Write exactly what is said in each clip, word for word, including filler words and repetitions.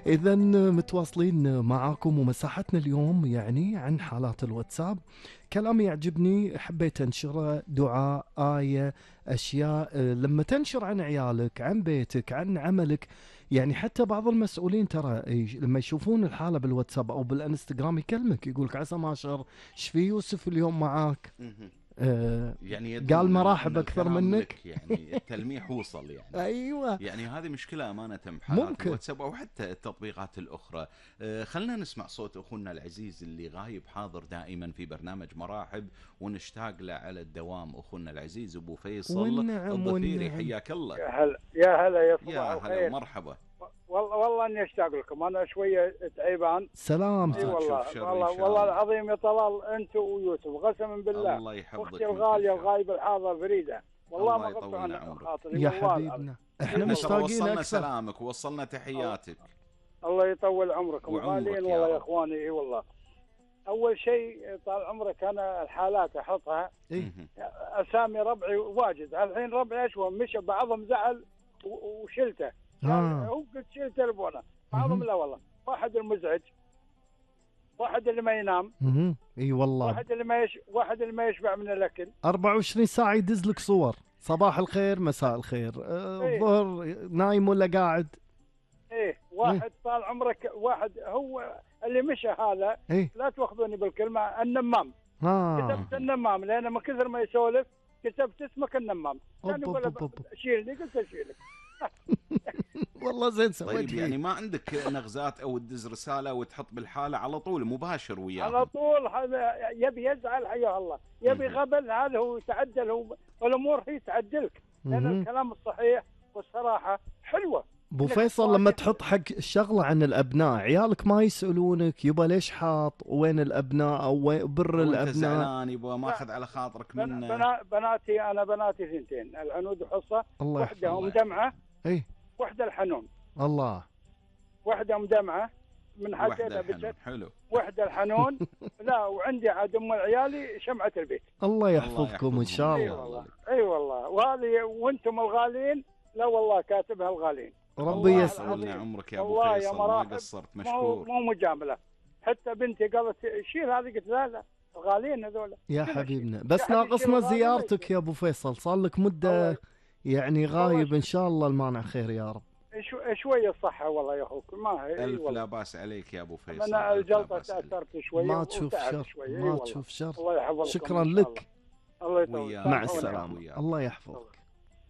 إذا متواصلين معاكم، ومساحتنا اليوم يعني عن حالات الواتساب. كلام يعجبني حبيت أنشره، دعاء، آية، أشياء لما تنشر عن عيالك، عن بيتك، عن عملك. يعني حتى بعض المسؤولين ترى لما يشوفون الحالة بالواتساب أو بالانستغرام يكلمك يقولك عسى ما شر، ايش في يوسف اليوم معاك؟ آه يعني قال مراحب إن أكثر منك. يعني التلميح وصل يعني. أيوة، يعني هذه مشكلة أمانة بحالات ممكن. الواتساب أو حتى التطبيقات الأخرى. آه خلنا نسمع صوت أخونا العزيز اللي غايب حاضر دائما في برنامج مراحب، ونشتاق له على الدوام. أخونا العزيز أبو فيصل والنعم الظفيري، والنعم. حياك الله. يا هلا يا هلا يا يا صباح هلا الخير. ومرحبا. والله والله اني اشتاق لكم، انا شويه تعبان. سلام. اي والله شر والله والله العظيم يا طلال انت ويوسف، قسما بالله. الله يحفظك. اختي الغاليه الغايبه الحاضره فريده، والله ما غبت عن خاطري يا والله حبيبنا، احنا احنا مشتاقين وصلنا اكثر. سلامك ووصلنا تحياتك. الله يطول عمركم غاليين والله يا اخواني. اي والله. اول شيء طال عمرك انا الحالات احطها. إيه؟ اسامي ربعي واجد الحين، ربعي اشوى مشى، بعضهم زعل وشلته. آه. هو قلت شيل تلفونه، بعضهم لا والله. واحد المزعج، واحد اللي ما ينام، اها اي والله، واحد اللي ما يش... واحد اللي ما يشبع من الاكل، أربعة وعشرين ساعة يدز لك صور، صباح الخير مساء الخير، آه إيه؟ الظهر نايم ولا قاعد. ايه واحد إيه؟ طال عمرك واحد هو اللي مشى هذا. إيه؟ لا تاخذوني بالكلمه، النمام. آه. كتبت النمام لان من كثر ما يسولف كتبت اسمك النمام. كان يقول شيلني، قلت اشيلك. والله زين سويت. طيب يعني ما عندك نغزات او تدز رساله وتحط بالحاله على طول مباشر وياه؟ على طول. هذا يبي يزعل حياه الله، يبي غبل، هذا هو يتعدل، هو والامور هي تعدلك، لان الكلام الصحيح والصراحه حلوه. ابو فيصل لما تحط حق الشغله عن الابناء، عيالك ما يسالونك يبا ليش حاط، وين الابناء او وين بر الابناء؟ انت زعلان يبا ماخذ على خاطرك منه؟ بنا بناتي انا بناتي ثنتين، العنود وحصه، وحده مدمعه، اي وحده الحنون. الله. وحده مدمعه من حاجتها بجد، حلو. وحده الحنون. لا وعندي عاد ام عيالي شمعه البيت. الله يحفظكم ان شاء الله. اي والله اي والله. وهذه وانتم الغالين، لا والله كاتبها الغالين. ربي يسعدك. عمرك يا ابو فيصل، ما قصرت، مشكور. مو مجامله. حتى بنتي قالت شيل هذه، قلت لا لا غاليين هذول يا حبيبنا، بس ناقصنا زيارتك يا ابو فيصل، صار لك مده يعني غايب. ان شاء الله المانع خير يا رب. شويه الصحه والله يا اخوك، ما هي الف لا باس عليك يا ابو فيصل. انا الجلطه تاثرت شويه، ما تشوف شر، ما تشوف شر. الله يحفظك، شكرا لك. الله يطول. مع السلامه، الله يحفظك.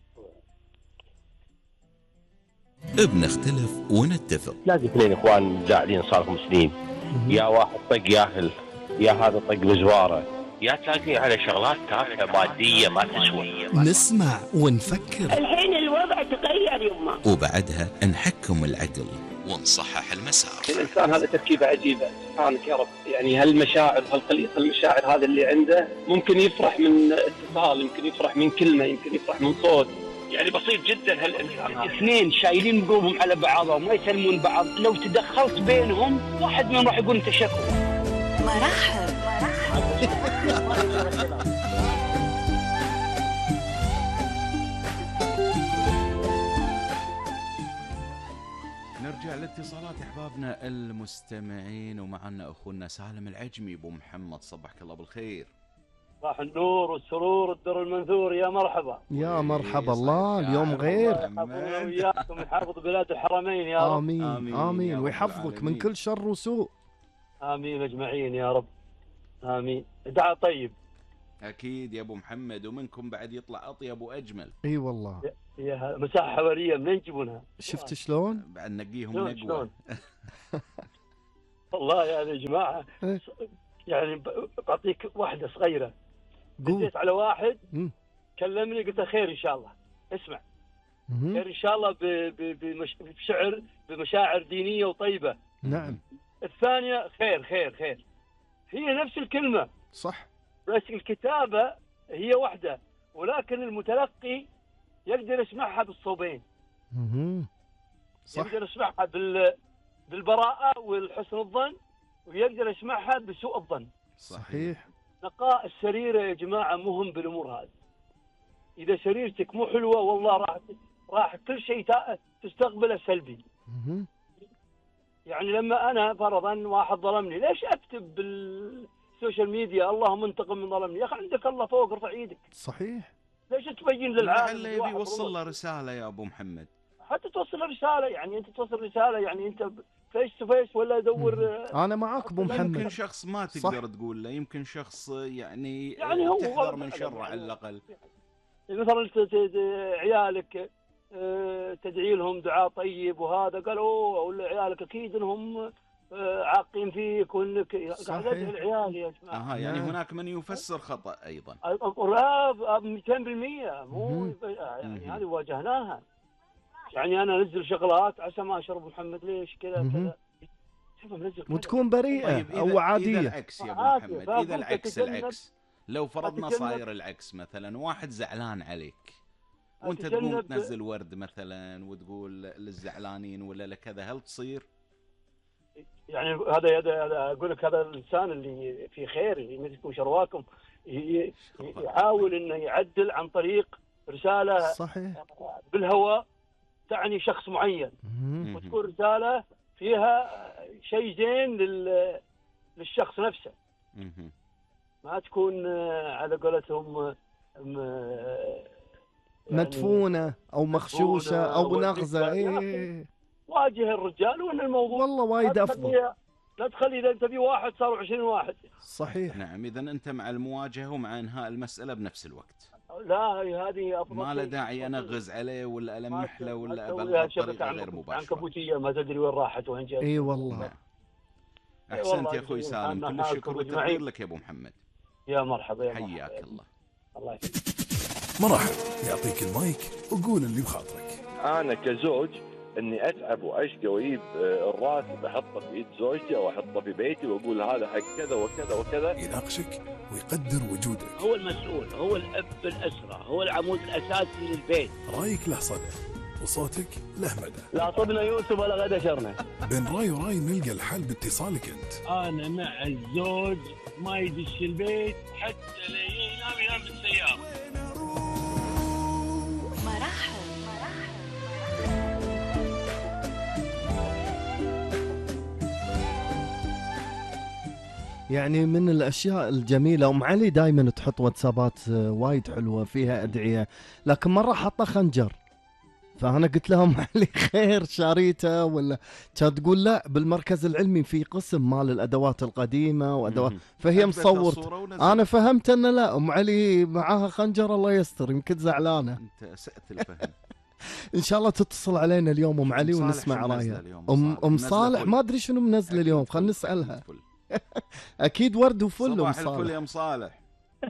بنختلف ونتفق. تلاقي اثنين اخوان زاعلين صار لهم سنين، يا واحد طق ياهل، يا هذا طق بزواره، يا تلاقي على شغلات تافهه ماديه ما تسوى. نسمع ونفكر. الحين الوضع تغير يما، وبعدها نحكم العقل ونصحح المسار. الانسان هذا تركيبه عجيبه، سبحانك يا رب. يعني هالمشاعر هالخليط المشاعر هذا اللي عنده، ممكن يفرح من اتصال، يمكن يفرح من كلمه، يمكن يفرح من صوت. يعني بسيط جدا هالإنسان هذا. اثنين شايلين قلوبهم على بعضهم ما يسلمون بعض، لو تدخلت بينهم واحد منهم راح يقول انت شكوى. مراحب. نرجع لاتصالات احبابنا المستمعين، ومعنا اخونا سالم العجمي. ابو محمد صبحك الله بالخير. صباح النور والسرور الدر المنثور، يا مرحبا. يا مرحبا الله، اليوم غير. وياكم يحفظ بلاد الحرمين يا رب. آمين آمين, آمين. ويحفظك من كل شر وسوء. آمين أجمعين يا رب. آمين. دعاء طيب. أكيد يا أبو محمد، ومنكم بعد يطلع أطيب وأجمل. إي والله. يا مساحة حوارية منين يجيبونها؟ شفت شلون؟ بعد نقيهم نقوة. والله يعني يا جماعة يعني بعطيك واحدة صغيرة. دزيت على واحد م. كلمني قلت خير إن شاء الله. اسمع م. خير إن شاء الله بشعر بمشاعر دينية وطيبة. نعم. الثانية خير خير خير، هي نفس الكلمة صح، بس الكتابة هي واحدة، ولكن المتلقي يقدر يسمعها بالصوبين. صح. يقدر يسمعها بال بالبراءة والحسن الظن، ويقدر يسمعها بسوء الظن. صحيح. نقاء السريرة يا جماعة مهم بالأمور هذه. إذا سريرتك مو حلوة والله راح راح كل شيء تستقبله سلبي. يعني لما انا فرضا واحد ظلمني ليش اكتب بالسوشيال ميديا اللهم انتقم من ظلمني؟ يا اخي عندك الله فوق، ارفع ايدك. صحيح. ليش تبين للعالم؟ لعله يبي يوصل له رساله يا ابو محمد. حتى توصل رساله، يعني انت توصل رساله، يعني انت فيس تو فيس ولا ادور. انا معك ابو محمد. يمكن شخص ما تقدر تقول له، يمكن شخص يعني, يعني هو تحذر من شره على الاقل. يعني مثلا عيالك تدعي لهم دعاء طيب وهذا، قالوا ولا عيالك اكيد انهم عاقين فيك وانك قاعد ادعي العيال يا جماعه. اها يعني هناك من يفسر خطا ايضا. قراب مئتين بالمئة مو يعني هذه واجهناها. يعني انا انزل شغلات عسى ما اشرب محمد ليش كذا كذا وتكون بريئه طيب او عاديه. اذا العكس يا ابو محمد، اذا العكس العكس لو فرضنا صاير العكس، مثلا واحد زعلان عليك وانت تقوم تنزل ورد مثلا وتقول للزعلانين ولا لكذا، هل تصير؟ يعني هذا هذا اقول لك هذا الانسان اللي في خير اللي يمسكوا شرواكم يحاول انه يعدل عن طريق رساله صحيح بالهواء تعني شخص معين، وتكون رساله فيها شيء زين لل للشخص نفسه، ما تكون على قولتهم مدفونه او مخشوشه او نغزه. ايه واجه الرجال وان الموضوع والله وايد افضل. لا تخلي اذا انت في واحد صاروا عشرين واحد. صحيح. نعم، اذا انت مع المواجهه ومع انهاء المساله بنفس الوقت. لا هذه افضل. ما له داعي انغز عليه ولا المح له ولا ابلغ بطريقه غير مباشره. عنكبوتيه ما تدري وين راحت وين جت. اي والله. نعم. احسنت يا اخوي سالم، كل الشكر والتقدير لك يا ابو محمد. يا مرحبا يا حياك مرحبا. الله. الله يسلمك. مرحبا، يعطيك المايك وقول اللي بخاطرك. انا كزوج اني اتعب واشقى واجيب الراتب احطه في ايد زوجتي او احطه في بيتي واقول هذا حق كذا وكذا وكذا. يناقشك ويقدر وجودك. هو المسؤول، هو الاب الاسره، هو العمود الاساسي للبيت. رايك له صدى وصوتك له مدى. لا طبنا يوسف ولا غدا شرنا. بين راي وراي نلقى الحل باتصالك انت. انا مع الزوج ما يدش البيت حتى لا ينام ينام بالسياره. مراحل يعني من الاشياء الجميله. ام علي دائما تحط واتسابات وايد حلوه فيها ادعيه، لكن مره حاطه خنجر، فانا قلت لها ام علي خير شاريته ولا؟ كانت تقول لا بالمركز العلمي في قسم مال الادوات القديمه وادوات، فهي مصورت. انا فهمت ان لا ام علي معاها خنجر، الله يستر يمكن زعلانه. انت اسأت الفهم. ان شاء الله تتصل علينا اليوم ام علي ونسمع رايها. ام ام صالح ما ادري شنو منزله اليوم، خلينا نسالها. اكيد ورد وفل. صباح الفل يا ام صالح.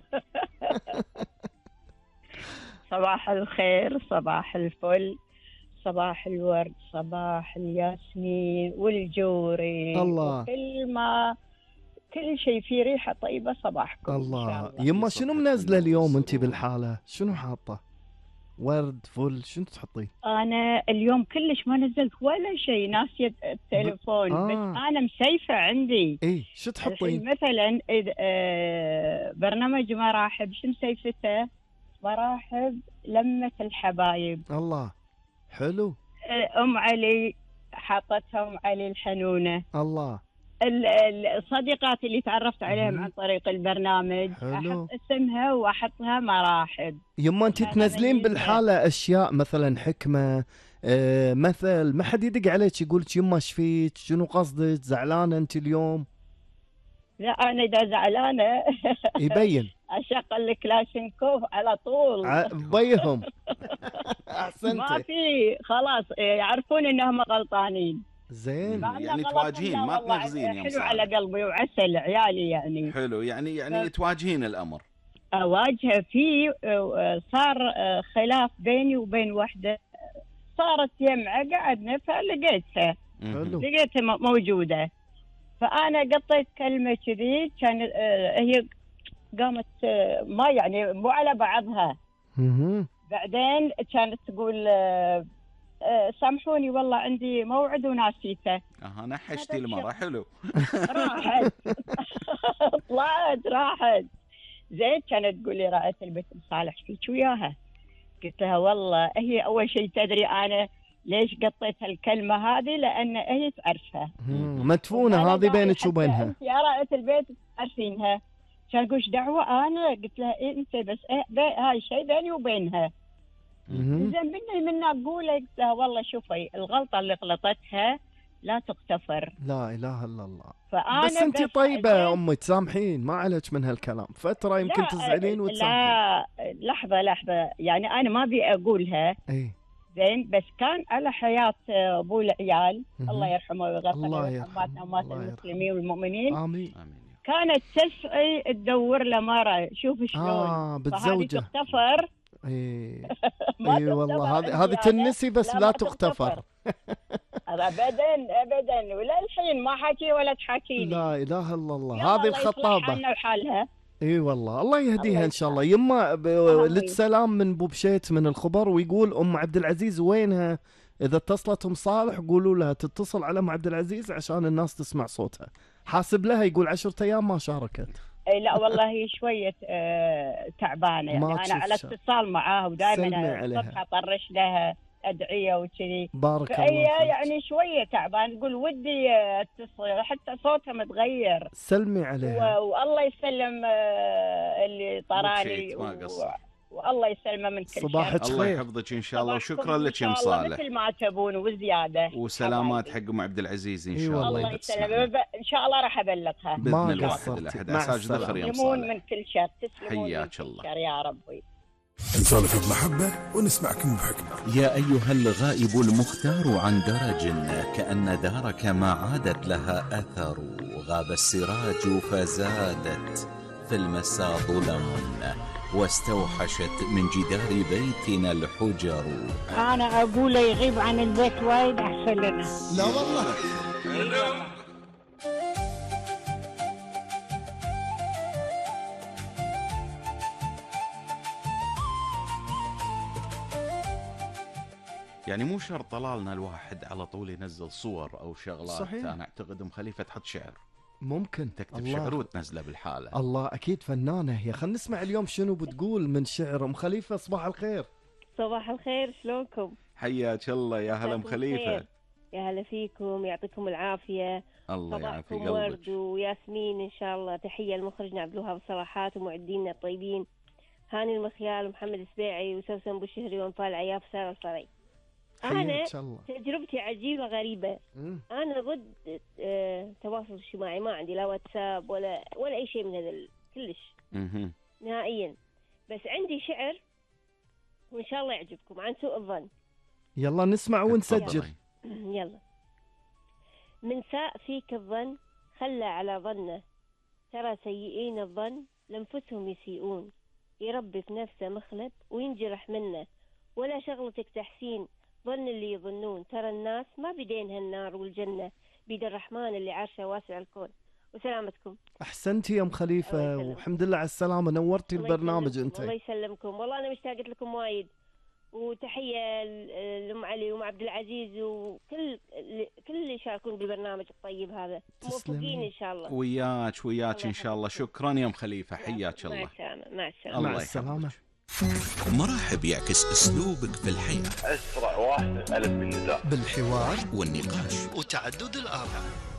صباح الخير، صباح الفل، صباح الورد، صباح الياسمين والجوري. الله. كل ما كل شيء فيه ريحه طيبه صباحكم. الله. يما شنو منزله اليوم انت بالحاله؟ شنو حاطه؟ ورد فل شنو تحطين؟ انا اليوم كلش ما نزلت ولا شيء، ناسيه التليفون. آه. بس انا مسيفه عندي. اي شو تحطين؟ مثلا آه برنامج مراحب شو مسيفته؟ مراحب لمة الحبايب. الله حلو. ام علي حاطتها ام علي الحنونه. الله. الصديقات اللي تعرفت عليهم عن طريق البرنامج حلو. احط اسمها واحطها مراحب. يما انت تنزلين بالحاله اشياء مثلا حكمه، آه مثل ما حد يدق عليك يقول يما ايش فيك؟ شنو قصدك؟ زعلانه انت اليوم؟ لا انا اذا زعلانه يبين اشغل كلاشينكوف على طول بيهم. احسنتي. ما في خلاص يعرفون انهم غلطانين. زين يعني تواجهين ما تنغزين يا حلو على قلبي وعسل عيالي يعني. حلو يعني يعني تواجهين الامر. اواجهه فيه. صار خلاف بيني وبين وحده، صارت يمعه قعدنا فلقيتها لقيتها موجوده، فانا قطيت كلمه كذي كان هي قامت ما يعني مو على بعضها. بعدين كانت تقول أه سامحوني والله عندي موعد وناسيته. اها نحشتي المرة. حلو. راحت طلعت راحت. زين كانت تقول لي رأيت البنت صالح فيك وياها؟ قلت لها والله هي اول شيء تدري انا ليش قطيت هالكلمة هذه؟ لأن هي تعرفها مدفونة هذه بينك وبينها. يا رائة البيت تعرفينها. كان أقول إيش دعوة أنا؟ قلت لها إيه أنت بس إيه هاي شيء بيني وبينها. زين مني من أقول قلت لها والله شوفي الغلطة اللي غلطتها لا تغتفر. لا إله إلا الله. بس أنت طيبة يا أمي تسامحين ما عليك من هالكلام. فترة يمكن تزعلين وتسامحين. لا لحظة لحظة يعني أنا ما أبي أقولها. أي. زين بس كان على حياة أبو العيال الله يرحمه ويغفر له أمواتنا وأموات المسلمين والمؤمنين. آمين. كانت تسعي تدور له مرة شوف شلون. آه بتزوجه. فهذه تغتفر. اي اي والله هذه هذه تنسي بس لا, لا تغتفر. ابدا ابدا ولا الحين ما حكي ولا تحكي. لا اله الا الله. هذه الخطابه وحالها. اي والله الله يهديها ان شاء الله. يما ب... للسلام من بوبشيت من الخبر ويقول ام عبد العزيز وينها؟ اذا اتصلت ام صالح قولوا لها تتصل على ام عبد العزيز عشان الناس تسمع صوتها. حاسب لها يقول عشرة ايام ما شاركت. اي لا والله هي شويه آه تعبانه يعني انا على اتصال معاها ودائما الصبح اطرش لها ادعيه وكذي. بارك الله فهي يعني شويه تعبان تقول ودي اتصل حتى صوتها متغير. سلمي عليها. والله يسلم آه اللي طراني و... والله يسلمه من كل شيء. صباحك خير. الله يحفظك ان شاء الله وشكرا لك يا ام صالح. مثل ما تبون وزياده. وسلامات حق ام عبد العزيز ان شاء الله. الله يسلمك ان شاء الله راح ابلغها باذن الواحد الاحد. عساك ذخر يا ام صالح. من كل شر تسلمون. حياك الله يا ربي. نسولف بمحبه ونسمعكم بحكمه. يا ايها الغائب المختار عن درج كأن دارك ما عادت لها اثر. غاب السراج فزادت في المساء ظلم واستوحشت من جدار بيتنا الحجر. أنا أقول يغيب عن البيت وايد أحسن لنا. لا والله. يعني مو شرط طلالنا الواحد على طول ينزل صور أو شغلات. صحيح. أنا أعتقد أم خليفة تحط شعر. ممكن تكتب الله. شعر وتنزله بالحالة. الله أكيد فنانة هي. خلينا نسمع اليوم شنو بتقول من شعر أم خليفة. صباح الخير. صباح الخير شلونكم؟ حياك الله يا هلا أم خليفة. يا هلا فيكم يعطيكم العافية. الله يعافي قلبك. ورد وياسمين إن شاء الله. تحية لمخرجنا عبد الوهاب صراحات ومعدينا الطيبين هاني المخيال ومحمد السبيعي وسوسن بوشهري وانفال عياف سارة الصري. أنا تجربتي عجيبة غريبة. م. أنا ضد التواصل الاجتماعي ما عندي لا واتساب ولا ولا أي شيء من هذا كلش م- نهائيا. بس عندي شعر وإن شاء الله يعجبكم عن سوء الظن. يلا نسمع ونسجل. يلا. من ساء فيك الظن خلى على ظنه ترى سيئين الظن لانفسهم يسيئون. يربي في نفسه مخلب وينجرح منه ولا شغلتك تحسين ظن اللي يظنون. ترى الناس ما بيدينها النار والجنة بيد الرحمن اللي عرشه واسع الكون. وسلامتكم. أحسنتي يا أم خليفة والحمد لله على السلامة. نورتي البرنامج أنت. الله يسلمكم. والله أنا مشتاقت لكم وايد. وتحية لأم علي وأم عبد العزيز وكل كل اللي يشاركون بالبرنامج الطيب هذا. موفقين إن شاء الله. وياك وياك إن شاء الله. شكرا يا أم خليفة. حياك الله. مع السلامة. مع السلامة. الله مع السلامة. مرحب يعكس أسلوبك في الحياة. أسرع واحد ألف بالنداء بالحوار والنقاش وتعدد الآراء.